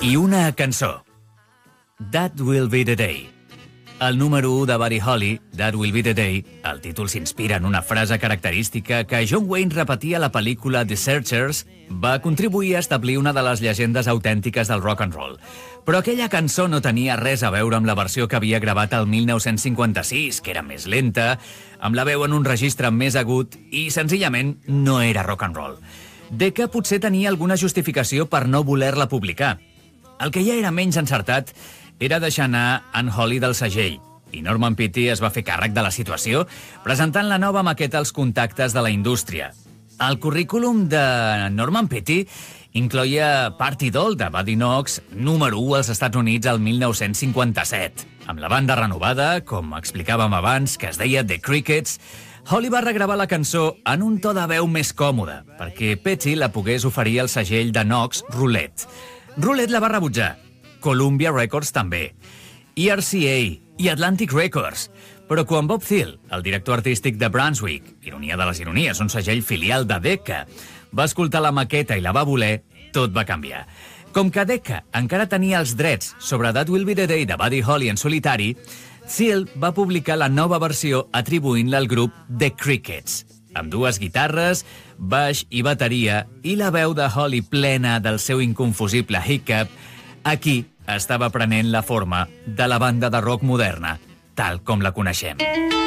I una cançó. That Will Be The Day. El número 1 de Buddy Holly, That Will Be The Day, el títol s'inspira en una frase característica que John Wayne repetia a la pel·lícula The Searchers, va contribuir a establir una de les llegendes autèntiques del rock and roll. Però aquella cançó no tenia res a veure amb la versió que havia gravat el 1956, que era més lenta, amb la veu en un registre més agut i, senzillament, no era rock and roll. Decca potser tenia alguna justificació per no voler-la publicar. El que ja era menys encertat era deixar anar en Holly del segell, i Norman Petty es va fer càrrec de la situació, presentant la nova maqueta als contactes de la indústria. El currículum de Norman Petty incloïa Party Doll de Buddy Knox, número 1 als Estats Units el 1957. Amb la banda renovada, com explicàvem abans, que es deia The Crickets, Holly va regravar la cançó en un to de veu més còmode, perquè Petty la pogués oferir al segell de Knox, Roulette. Roulette la va rebutjar, Columbia Records també, RCA i Atlantic Records. Però quan Bob Thiel, el director artístic de Brunswick, ironia de les ironies, un segell filial de Decca, va escoltar la maqueta i la va voler, tot va canviar. Com que Decca encara tenia els drets sobre That Will Be The Day de Buddy Holly en solitari, Thiel va publicar la nova versió atribuint-la al grup The Crickets, amb 2 guitarres, baix i bateria, i la veu de Holly plena del seu inconfusible hiccup. Aquí estava prenent la forma de la banda de rock moderna, tal com la coneixem.